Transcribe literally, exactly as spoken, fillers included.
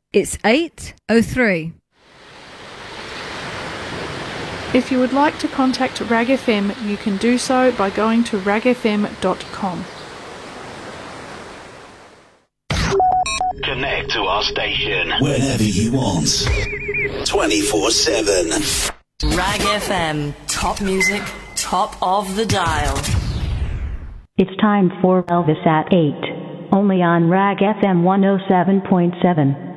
It's eight oh three. If you would like to contact Rag F M, you can do so by going to rag f m dot com. Connect to our station whenever you want, twenty-four seven. Rag F M, top music, top of the dial. It's time for Elvis at eight, only on Rag F M one oh seven point seven.